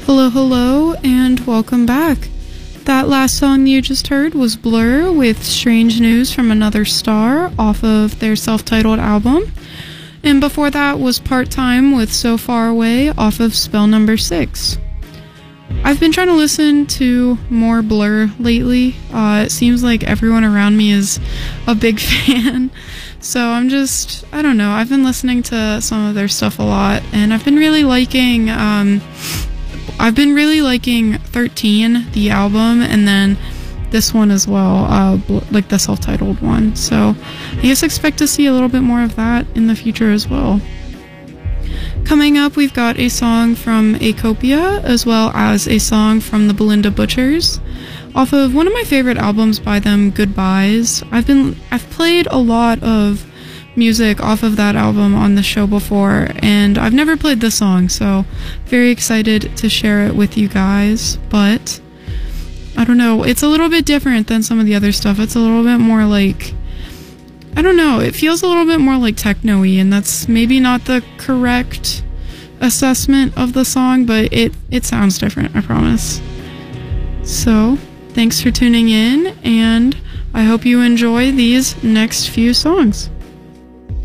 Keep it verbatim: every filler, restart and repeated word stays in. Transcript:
Hello, hello, and welcome back. That last song you just heard was Blur with Strange News from Another Star off of their self-titled album. And before that was Part Time with So Far Away off of Spell Number six. I've been trying to listen to more Blur lately. Uh, it seems like everyone around me is a big fan. So I'm just, I don't know, I've been listening to some of their stuff a lot, and I've been really liking, um, I've been really liking thirteen, the album, and then this one as well, uh, like the self-titled one. So I guess expect to see a little bit more of that in the future as well. Coming up, we've got a song from Acopia, as well as a song from the Belinda Butchers, off of one of my favorite albums by them, Goodbyes. I've been, I've played a lot of music off of that album on the show before, and I've never played this song, so very excited to share it with you guys. But I don't know, it's a little bit different than some of the other stuff. It's a little bit more like, I don't know, it feels a little bit more like techno-y, and that's maybe not the correct assessment of the song, but it it sounds different, I promise. So thanks for tuning in, and I hope you enjoy these next few songs.